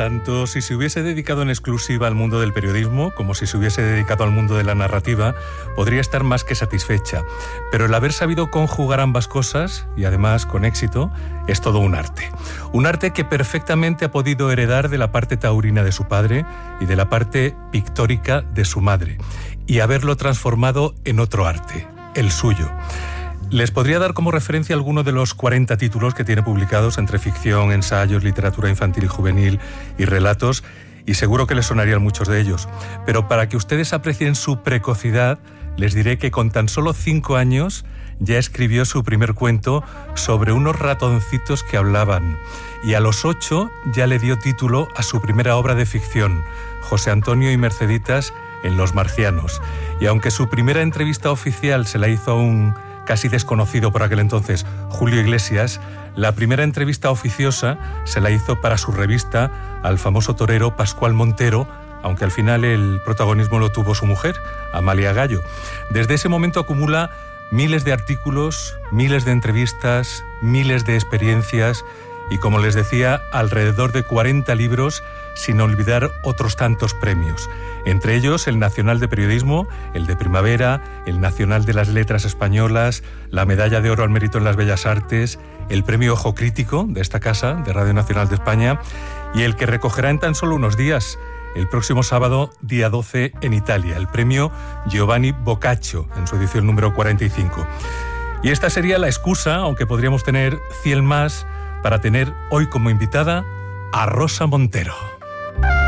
tanto si se hubiese dedicado en exclusiva al mundo del periodismo como si se hubiese dedicado al mundo de la narrativa, podría estar más que satisfecha. Pero el haber sabido conjugar ambas cosas, y además con éxito, es todo un arte. Un arte que perfectamente ha podido heredar de la parte taurina de su padre y de la parte pictórica de su madre, y haberlo transformado en otro arte, el suyo. Les podría dar como referencia alguno de los 40 títulos que tiene publicados entre ficción, ensayos, literatura infantil y juvenil y relatos, y seguro que les sonarían muchos de ellos. Pero para que ustedes aprecien su precocidad, les diré que con tan solo 5 años ya escribió su primer cuento sobre unos ratoncitos que hablaban, y a los 8 ya le dio título a su primera obra de ficción, José Antonio y Merceditas en Los Marcianos. Y aunque su primera entrevista oficial se la hizo a un casi desconocido por aquel entonces, Julio Iglesias, la primera entrevista oficiosa se la hizo para su revista al famoso torero Pascual Montero, aunque al final el protagonismo lo tuvo su mujer, Amalia Gallo. Desde ese momento acumula miles de artículos, miles de entrevistas, miles de experiencias y, como les decía, alrededor de 40 libros, sin olvidar otros tantos premios. Entre ellos el Nacional de Periodismo, el de Primavera, el Nacional de las Letras Españolas, la Medalla de Oro al Mérito en las Bellas Artes, el Premio Ojo Crítico de esta casa, de Radio Nacional de España, y el que recogerá en tan solo unos días, el próximo sábado, día 12, en Italia, el Premio Giovanni Boccaccio, en su edición número 45. Y esta sería la excusa, aunque podríamos tener 100 más, para tener hoy como invitada a Rosa Montero.